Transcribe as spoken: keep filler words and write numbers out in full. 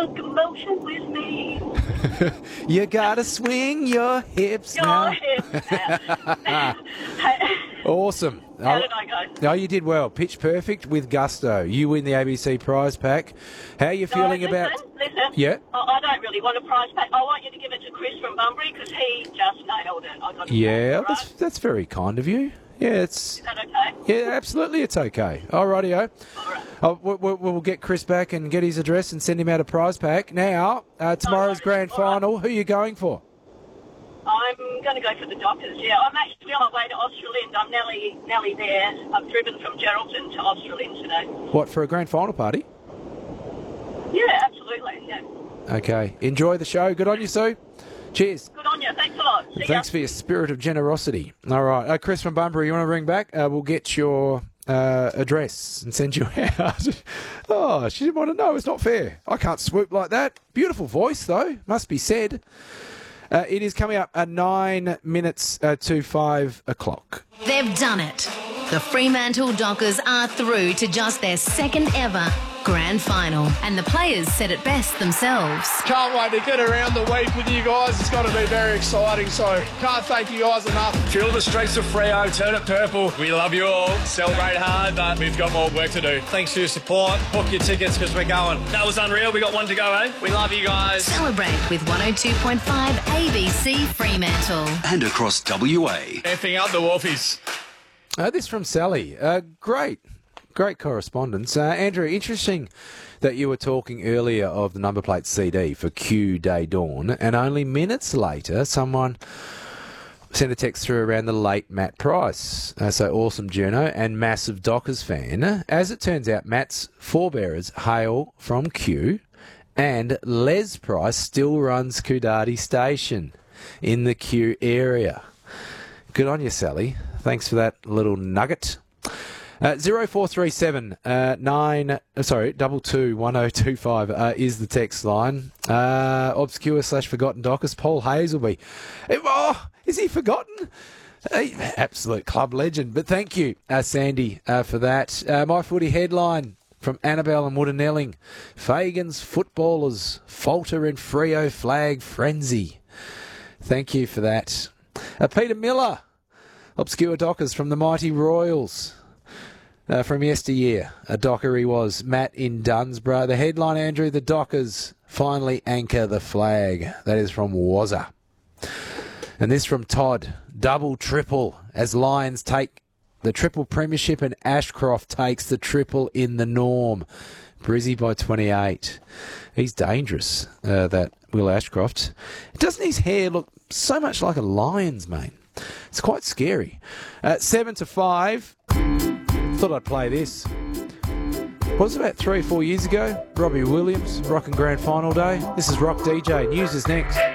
locomotion with me. You gotta swing your hips Your now. hips now. Awesome. How did I go? Oh, you did well. Pitch perfect with gusto. You win the A B C prize pack. How are you feeling no, about... listen, listen. Yeah? I, I don't really want a prize pack. I want you to give it to Chris from Bunbury because he just nailed it. I got Yeah, it right. that's, that's very kind of you. Yeah, it's... Is that okay? Yeah, absolutely, it's okay. Alrighty-o. All right. Oh, we'll, we'll get Chris back and get his address and send him out a prize pack. Now, uh, tomorrow's Oh, grand all right. final, who are you going for? I'm going to go for the Dockers, yeah. I'm actually on my way to Australind. I'm nearly, nearly there. I've driven from Geraldton to Australind today. What, for a grand final party? Yeah, absolutely, yeah. Okay. Enjoy the show. Good on you, Sue. Cheers. Good on you. Thanks a lot. See Thanks ya. for your spirit of generosity. All right. Uh, Chris from Bunbury, you want to ring back? Uh, we'll get your uh, address and send you out. Oh, she didn't want to know. It's not fair. I can't swoop like that. Beautiful voice, though, must be said. Uh, it is coming up at nine minutes uh, to five o'clock. They've done it. The Fremantle Dockers are through to just their second ever grand final, and the players said it best themselves. Can't wait to get around the week with you guys. It's going to be very exciting, so can't thank you guys enough. Feel the streets of Freo, turn it purple. We love you all. Celebrate hard, but we've got more work to do. Thanks for your support. Book your tickets because we're going. That was unreal. We got one to go, eh? We love you guys. Celebrate with one oh two point five A B C Fremantle. And across W A. Effing up the Wolfies. Uh, this from Sally. Uh, great. Great correspondence. Uh, Andrew, interesting that you were talking earlier of the number plate C D for Q Day Dawn, and only minutes later someone sent a text through around the late Matt Price. Uh, so awesome journo and massive Dockers fan. As it turns out, Matt's forebearers hail from Q, and Les Price still runs Coodati Station in the Q area. Good on you, Sally. Thanks for that little nugget. Uh, zero four three seven uh, nine uh, sorry double two one oh two five uh, is the text line. Uh, obscure slash forgotten Dockers. Paul Hazelby. Eh, Oh, is he forgotten? Uh, absolute club legend. But thank you, uh, Sandy, uh, for that. Uh, my footy headline from Annabelle and Woodanelling. Fagan's footballers falter in Freo flag frenzy. Thank you for that. Uh, Peter Miller. Obscure Dockers from the mighty Royals. Uh, from yesteryear, a Docker he was. Matt in Dunsborough. The headline, Andrew, the Dockers finally anchor the flag. That is from Wazza. And this from Todd. Double, triple, as Lions take the triple premiership and Ashcroft takes the triple in the Norm. Brizzy by twenty-eight. He's dangerous, uh, that Will Ashcroft. Doesn't his hair look so much like a lion's, mate? It's quite scary. Uh, seven to five. Thought I'd play this. What was it, about three or four years ago? Robbie Williams, rocking grand final day. This is Rock D J. News is next.